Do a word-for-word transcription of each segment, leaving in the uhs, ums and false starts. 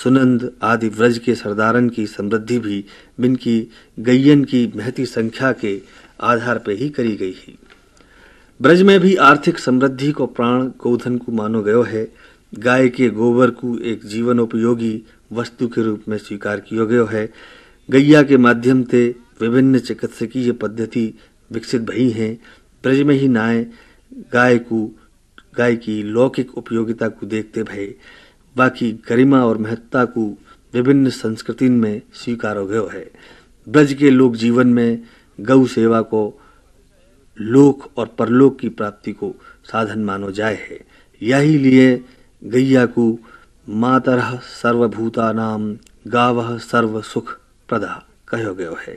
सुनंद आदि व्रज के सरदारन की समृद्धि भी बिन की गैयन की महती संख्या के आधार पर ही करी गई है। ब्रज में भी आर्थिक समृद्धि को प्राण गोधन को मानो गयो है। गाय के गोबर को एक जीवन उपयोगी वस्तु के रूप में स्वीकार किया गयो है। गैया के माध्यम से विभिन्न चिकित्सकीय पद्धति विकसित भई हैं। ब्रज में ही नाय गाय को गाय की लौकिक उपयोगिता को देखते भय बाकी गरिमा और महत्ता को विभिन्न संस्कृति में स्वीकार हो गयो है। ब्रज के लोक जीवन में गौ सेवा को लोक और परलोक की प्राप्ति को साधन मानो जाए है। यही लिए गैया को मातरः सर्वभूतानां गावः सर्व सुख प्रदा कहो गयो है।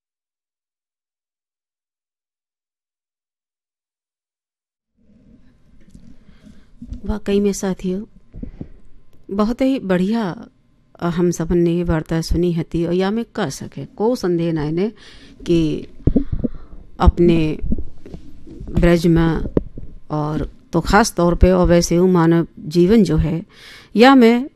वाकई में साथियों बहुत ही बढ़िया हम सबन ने वार्ता सुनी हती और या में कह सके को संदेह ना ने कि अपने ब्रज में और तो ख़ास तौर पे और वैसे ही मानव जीवन जो है या में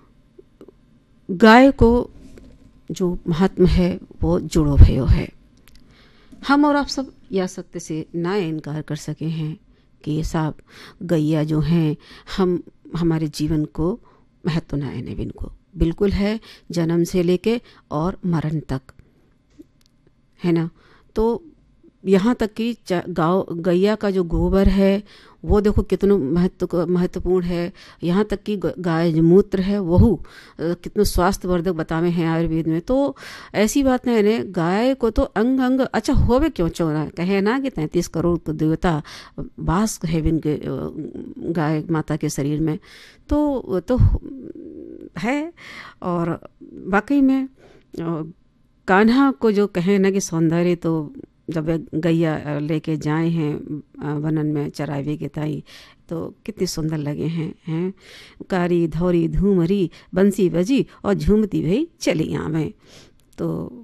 गाय को जो महात्म है वो जुड़ो भयो है। हम और आप सब या सत्य से ना इनकार कर सके हैं कि ये साहब गैया जो हैं हम हमारे जीवन को महत्व ना है इनको बिल्कुल है, जन्म से लेके और मरण तक है ना। तो यहाँ तक कि गाँव गैया का जो गोबर है वो देखो कितना महत्व महत्वपूर्ण है। यहाँ तक कि गाय जो मूत्र है वह कितना स्वास्थ्यवर्धक बतावे हैं आयुर्वेद में। तो ऐसी बात नहीं है गाय को तो अंग अंग अच्छा होवे क्यों चौरा कहे ना कि तैंतीस करोड़ तो देवता वास है इनके गाय माता के शरीर में, तो तो है। और वाकई में कान्हा को जो कहे ना कि सौंदर्य तो जब गैया लेके जाए हैं वनन में चरावे के ताई तो कितने सुंदर लगे हैं हैं कारी धौरी धूमरी बंसी बजी और झूमती भई चली आवें। तो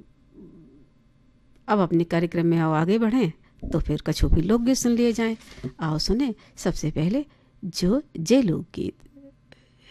अब अपने कार्यक्रम में आओ आगे बढ़ें तो फिर कछुपी लोकगीत सुन लिए जाएं। आओ सुने सबसे पहले जो जय लोकगीत।